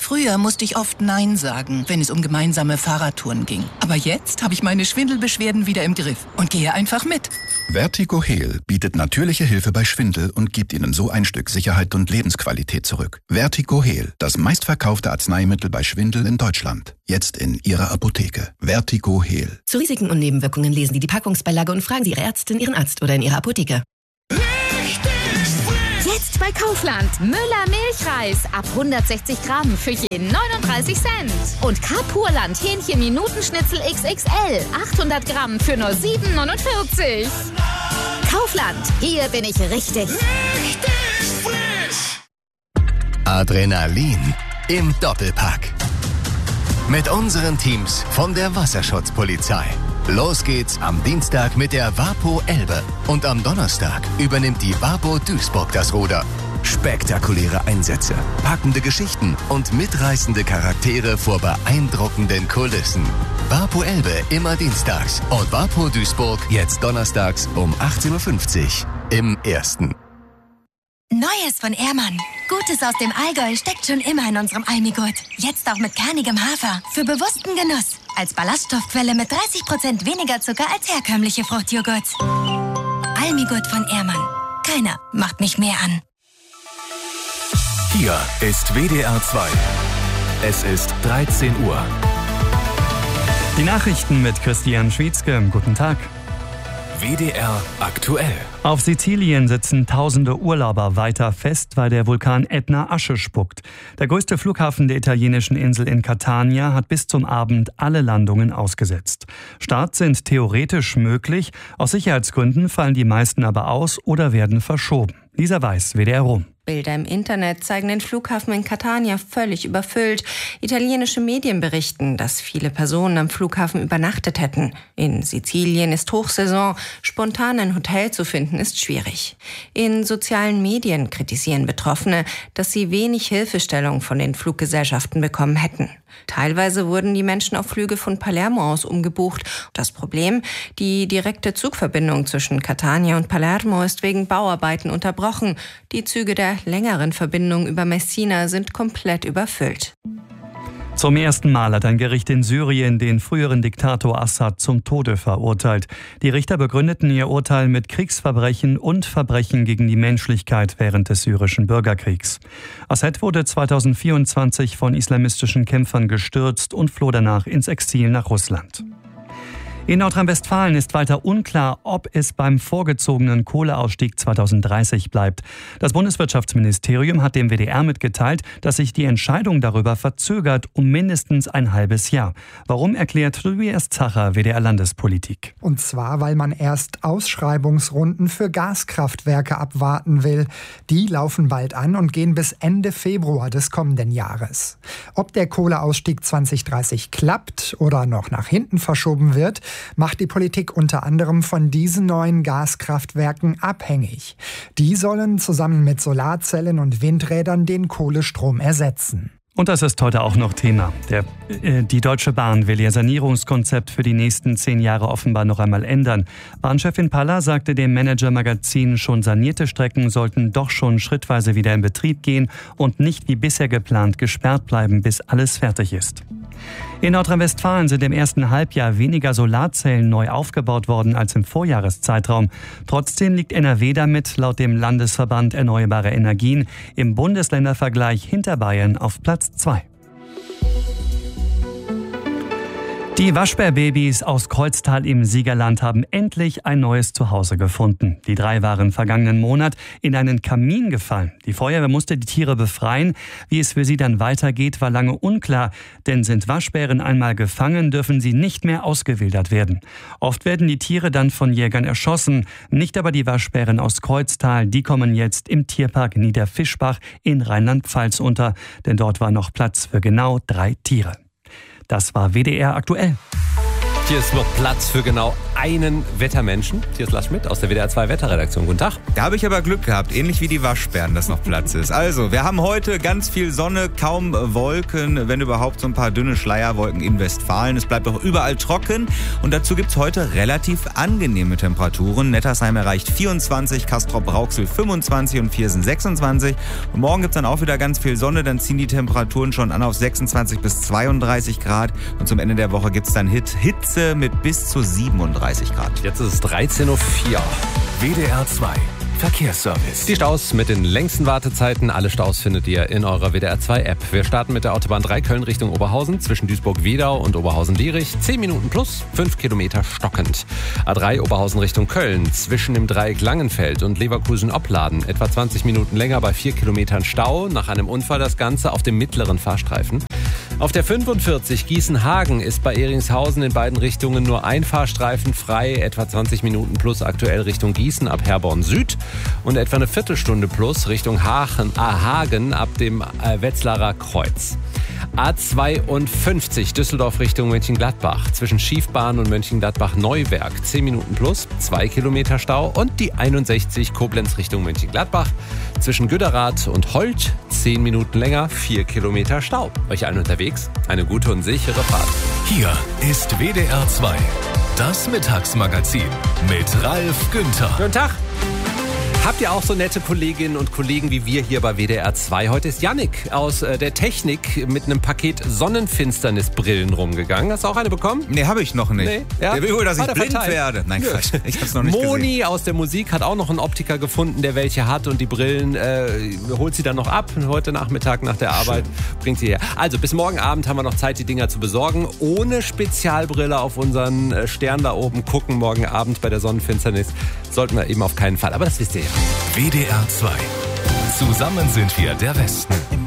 Früher musste ich oft Nein sagen, wenn es um gemeinsame Fahrradtouren ging. Aber jetzt habe ich meine Schwindelbeschwerden wieder im Griff und gehe einfach mit. Vertigo Heal bietet natürliche Hilfe bei Schwindel und gibt Ihnen so ein Stück Sicherheit und Lebensqualität zurück. Vertigo Heal, das meistverkaufte Arzneimittel bei Schwindel in Deutschland. Jetzt in Ihrer Apotheke. Vertigo Heal. Zu Risiken und Nebenwirkungen lesen Sie die Packungsbeilage und fragen Sie Ihre Ärztin, Ihren Arzt oder in Ihrer Apotheke. Jetzt bei Kaufland. Müller Milchreis ab 160 Gramm für je 39 Cent. Und Carpurland Hähnchen Minutenschnitzel XXL 800 Gramm für nur 7,49. Kaufland, hier bin ich richtig. Adrenalin im Doppelpack. Mit unseren Teams von der Wasserschutzpolizei. Los geht's am Dienstag mit der Wapo Elbe. Und am Donnerstag übernimmt die Wapo Duisburg das Ruder. Spektakuläre Einsätze, packende Geschichten und mitreißende Charaktere vor beeindruckenden Kulissen. Wapo Elbe immer dienstags und Wapo Duisburg jetzt donnerstags um 18.50 Uhr im Ersten. Neues von Ehrmann. Gutes aus dem Allgäu steckt schon immer in unserem Almigurt. Jetzt auch mit kernigem Hafer. Für bewussten Genuss. Als Ballaststoffquelle mit 30% weniger Zucker als herkömmliche Fruchtjoghurts. Almigurt von Ehrmann. Keiner macht mich mehr an. Hier ist WDR 2. Es ist 13 Uhr. Die Nachrichten mit Christian Schwietzke. Guten Tag. WDR aktuell. Auf Sizilien sitzen tausende Urlauber weiter fest, weil der Vulkan Ätna Asche spuckt. Der größte Flughafen der italienischen Insel in Catania hat bis zum Abend alle Landungen ausgesetzt. Starts sind theoretisch möglich, aus Sicherheitsgründen fallen die meisten aber aus oder werden verschoben. Lisa Weiß, WDR Rom. Bilder im Internet zeigen den Flughafen in Catania völlig überfüllt. Italienische Medien berichten, dass viele Personen am Flughafen übernachtet hätten. In Sizilien ist Hochsaison. Spontan ein Hotel zu finden ist schwierig. In sozialen Medien kritisieren Betroffene, dass sie wenig Hilfestellung von den Fluggesellschaften bekommen hätten. Teilweise wurden die Menschen auf Flüge von Palermo aus umgebucht. Das Problem? Die direkte Zugverbindung zwischen Catania und Palermo ist wegen Bauarbeiten unterbrochen. Die Züge der längeren Verbindung über Messina sind komplett überfüllt. Zum ersten Mal hat ein Gericht in Syrien den früheren Diktator Assad zum Tode verurteilt. Die Richter begründeten ihr Urteil mit Kriegsverbrechen und Verbrechen gegen die Menschlichkeit während des syrischen Bürgerkriegs. Assad wurde 2024 von islamistischen Kämpfern gestürzt und floh danach ins Exil nach Russland. In Nordrhein-Westfalen ist weiter unklar, ob es beim vorgezogenen Kohleausstieg 2030 bleibt. Das Bundeswirtschaftsministerium hat dem WDR mitgeteilt, dass sich die Entscheidung darüber verzögert um mindestens ein halbes Jahr. Warum, erklärt Tobias Zacher, WDR Landespolitik. Und zwar, weil man erst Ausschreibungsrunden für Gaskraftwerke abwarten will. Die laufen bald an und gehen bis Ende Februar des kommenden Jahres. Ob der Kohleausstieg 2030 klappt oder noch nach hinten verschoben wird, macht die Politik unter anderem von diesen neuen Gaskraftwerken abhängig. Die sollen zusammen mit Solarzellen und Windrädern den Kohlestrom ersetzen. Und das ist heute auch noch Thema. Die Deutsche Bahn will ihr Sanierungskonzept für die nächsten 10 Jahre offenbar noch einmal ändern. Bahnchefin Paller sagte dem Manager-Magazin, schon sanierte Strecken sollten doch schon schrittweise wieder in Betrieb gehen und nicht wie bisher geplant gesperrt bleiben, bis alles fertig ist. In Nordrhein-Westfalen sind im ersten Halbjahr weniger Solarzellen neu aufgebaut worden als im Vorjahreszeitraum. Trotzdem liegt NRW damit laut dem Landesverband Erneuerbare Energien im Bundesländervergleich hinter Bayern auf Platz 2. Die Waschbärbabys aus Kreuztal im Siegerland haben endlich ein neues Zuhause gefunden. Die 3 waren vergangenen Monat in einen Kamin gefallen. Die Feuerwehr musste die Tiere befreien. Wie es für sie dann weitergeht, war lange unklar. Denn sind Waschbären einmal gefangen, dürfen sie nicht mehr ausgewildert werden. Oft werden die Tiere dann von Jägern erschossen. Nicht aber die Waschbären aus Kreuztal. Die kommen jetzt im Tierpark Niederfischbach in Rheinland-Pfalz unter. Denn dort war noch Platz für genau 3 Tiere. Das war WDR aktuell. Hier ist noch Platz für genau einen Wettermenschen. Hier ist Lars Schmidt aus der WDR 2 Wetterredaktion. Guten Tag. Da habe ich aber Glück gehabt, ähnlich wie die Waschbären, dass noch Platz ist. Also, wir haben heute ganz viel Sonne, kaum Wolken, wenn überhaupt so ein paar dünne Schleierwolken in Westfalen. Es bleibt auch überall trocken und dazu gibt es heute relativ angenehme Temperaturen. Nettersheim erreicht 24, Castrop-Rauxel 25 und Viersen 26. Und morgen gibt es dann auch wieder ganz viel Sonne, dann ziehen die Temperaturen schon an auf 26 bis 32 Grad und zum Ende der Woche gibt es dann Hitze mit bis zu 37 Grad. Jetzt ist es 13.04 Uhr. WDR 2 Verkehrsservice. Die Staus mit den längsten Wartezeiten. Alle Staus findet ihr in eurer WDR 2 App. Wir starten mit der Autobahn 3 Köln Richtung Oberhausen zwischen Duisburg-Wedau und Oberhausen-Lierich. 10 Minuten plus, 5 Kilometer stockend. A3 Oberhausen Richtung Köln zwischen dem Dreieck Langenfeld und Leverkusen-Opladen. Etwa 20 Minuten länger bei 4 Kilometern Stau. Nach einem Unfall das Ganze auf dem mittleren Fahrstreifen. Auf der 45 Gießen-Hagen ist bei Ehringshausen in beiden Richtungen nur ein Fahrstreifen frei. Etwa 20 Minuten plus aktuell Richtung Gießen ab Herborn Süd. Und etwa eine Viertelstunde plus Richtung Hagen ab dem Wetzlarer Kreuz. A52 Düsseldorf Richtung Mönchengladbach. Zwischen Schiefbahn und Mönchengladbach-Neuwerk 10 Minuten plus, 2 Kilometer Stau. Und die 61 Koblenz Richtung Mönchengladbach. Zwischen Güderath und Holt 10 Minuten länger, 4 Kilometer Stau. Euch allen unterwegs eine gute und sichere Fahrt. Hier ist WDR 2, das Mittagsmagazin mit Ralf Günther. Guten Tag. Habt ihr auch so nette Kolleginnen und Kollegen wie wir hier bei WDR 2? Heute ist Yannick aus der Technik mit einem Paket Sonnenfinsternisbrillen rumgegangen. Hast du auch eine bekommen? Nee, habe ich noch nicht. Nee, ja? Der will wohl, dass ich blind verteilt werde. Nein, Quatsch. Ich hab's noch nicht Moni gesehen. aus der Musik hat auch noch einen Optiker gefunden, der welche hat. Und die Brillen holt sie dann noch ab. Heute Nachmittag nach der Arbeit bringt sie her. Also bis morgen Abend haben wir noch Zeit, die Dinger zu besorgen. Ohne Spezialbrille auf unseren Stern da oben gucken. Morgen Abend bei der Sonnenfinsternis sollten wir eben auf keinen Fall. Aber das wisst ihr ja. WDR 2. Zusammen sind wir der Westen.